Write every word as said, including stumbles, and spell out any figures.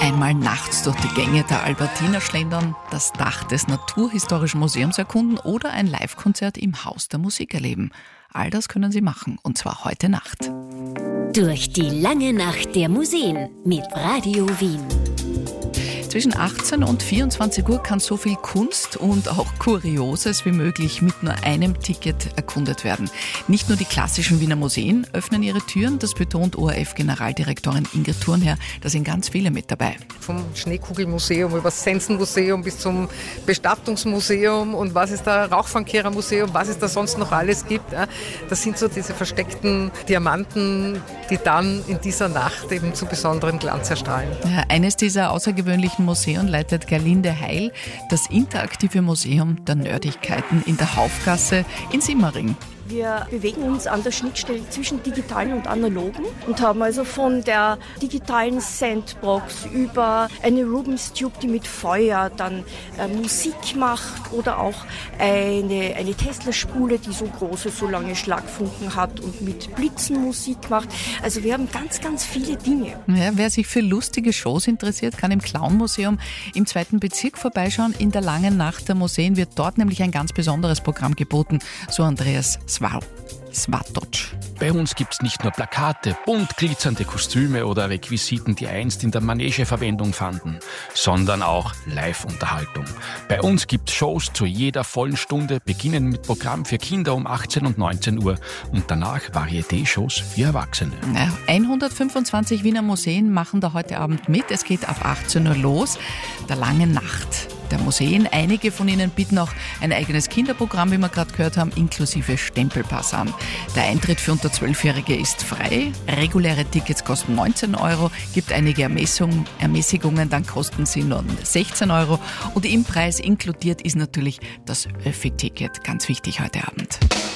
Einmal nachts durch die Gänge der Albertina schlendern, das Dach des Naturhistorischen Museums erkunden oder ein Live-Konzert im Haus der Musik erleben. All das können Sie machen, und zwar heute Nacht. Durch die lange Nacht der Museen mit Radio Wien. Zwischen achtzehn und vierundzwanzig Uhr kann so viel Kunst und auch Kurioses wie möglich mit nur einem Ticket erkundet werden. Nicht nur die klassischen Wiener Museen öffnen ihre Türen, das betont O R F-Generaldirektorin Ingrid Thurnherr. Da sind ganz viele mit dabei. Vom Schneekugelmuseum über das Sensenmuseum bis zum Bestattungsmuseum und was ist da, Rauchfangkehrermuseum, was es da sonst noch alles gibt. Das sind so diese versteckten Diamanten, die dann in dieser Nacht eben zu besonderem Glanz erstrahlen. Ja, eines dieser außergewöhnlichen Museen leitet Gerlinde Heil, das interaktive Museum der Nerdigkeiten in der Haufgasse in Simmering. Wir bewegen uns an der Schnittstelle zwischen digitalen und analogen und haben also von der digitalen Sandbox über eine Rubens Tube, die mit Feuer dann äh, Musik macht, oder auch eine, eine Tesla-Spule, die so große, so lange Schlagfunken hat und mit Blitzen Musik macht. Also wir haben ganz, ganz viele Dinge. Ja, wer sich für lustige Shows interessiert, kann im Clown-Museum im zweiten Bezirk vorbeischauen. In der langen Nacht der Museen wird dort nämlich ein ganz besonderes Programm geboten, so Andreas Svatoc. Bei uns gibt's nicht nur Plakate, bunt glitzernde Kostüme oder Requisiten, die einst in der Manege Verwendung fanden, sondern auch Live-Unterhaltung. Bei uns gibt's Shows zu jeder vollen Stunde, beginnen mit Programm für Kinder um achtzehn und neunzehn Uhr und danach Varieté-Shows für Erwachsene. Ja, hundertfünfundzwanzig Wiener Museen machen da heute Abend mit. Es geht ab achtzehn Uhr los, der langen Nacht der Museen. Einige von ihnen bieten auch ein eigenes Kinderprogramm, wie wir gerade gehört haben, inklusive Stempelpass an. Der Eintritt für unter zwölfjährige ist frei. Reguläre Tickets kosten neunzehn Euro, gibt einige Ermessung, Ermäßigungen, dann kosten sie nur sechzehn Euro. Und im Preis inkludiert ist natürlich das Öffi-Ticket, ganz wichtig heute Abend.